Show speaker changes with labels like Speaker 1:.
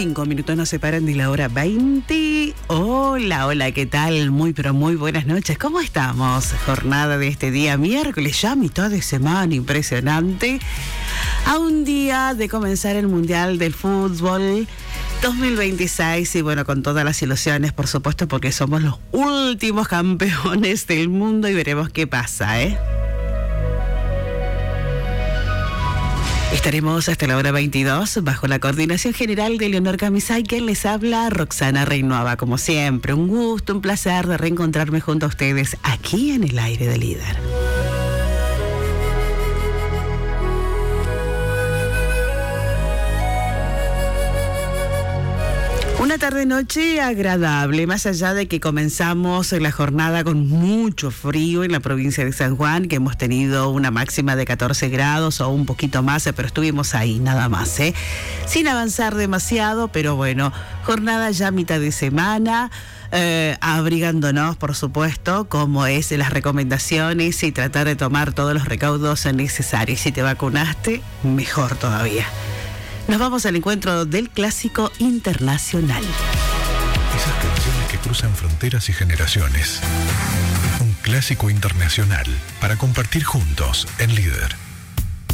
Speaker 1: 5 minutos nos separan de la hora 20. Hola, ¿qué tal? Muy, pero muy buenas noches. ¿Cómo estamos? Jornada de este día miércoles, ya mitad de semana, impresionante. A un día de comenzar el Mundial del Fútbol 2026 y bueno, con todas las ilusiones, por supuesto, porque somos los últimos campeones del mundo y veremos qué pasa, ¿eh? Estaremos hasta la hora 22 bajo la coordinación general de Leonor Camisay, quien les habla, Roxana Reinuava. Como siempre, un gusto, un placer de reencontrarme junto a ustedes aquí en el aire de Líder. Una tarde-noche agradable, más allá de que comenzamos la jornada con mucho frío en la provincia de San Juan, que hemos tenido una máxima de 14 grados o un poquito más, pero estuvimos ahí nada más, sin avanzar demasiado, pero bueno, jornada ya mitad de semana, abrigándonos, por supuesto, como es las recomendaciones y tratar de tomar todos los recaudos necesarios. Si te vacunaste, mejor todavía. Nos vamos al encuentro del clásico internacional.
Speaker 2: Esas canciones que cruzan fronteras y generaciones. Un clásico internacional para compartir juntos en Líder.